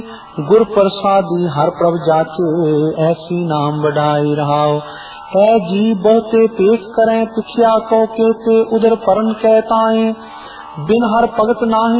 गुर प्रसादी हर प्रभ जाचे, ऐसी नाम बढ़ाई रहाओ। है जी बहुते पेट करें, पिछिया को केते उधर परन कहताएं, बिन हर भगत नाहि